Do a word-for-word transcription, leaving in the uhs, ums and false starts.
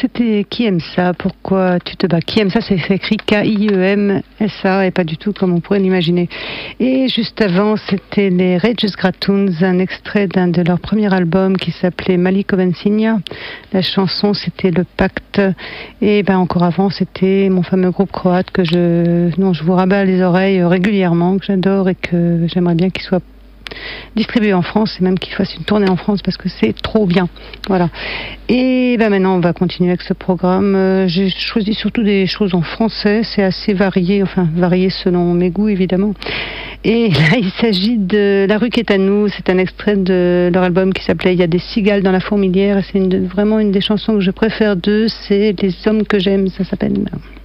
c'était Qui aime ça? Pourquoi tu te bats? Qui aime ça, c'est écrit K I E M S A et pas du tout comme on pourrait l'imaginer. Et juste avant, c'était les Regius Gratuns, un extrait d'un de leur premier album qui s'appelait Maliko Vensigna. La chanson, c'était Le Pacte. Et ben encore avant, c'était mon fameux groupe croate que je, non, je vous rabats les oreilles régulièrement, que j'adore et que j'aimerais bien qu'il soit distribué en France et même qu'il fasse une tournée en France parce que c'est trop bien. Voilà. Et ben maintenant on va continuer avec ce programme. Euh, j'ai choisi surtout des choses en français, c'est assez varié, enfin varié selon mes goûts évidemment. Et là il s'agit de La rue qui est à nous, c'est un extrait de leur album qui s'appelait Il y a des cigales dans la fourmilière et c'est une, vraiment une des chansons que je préfère d'eux, c'est Les hommes que j'aime, ça s'appelle.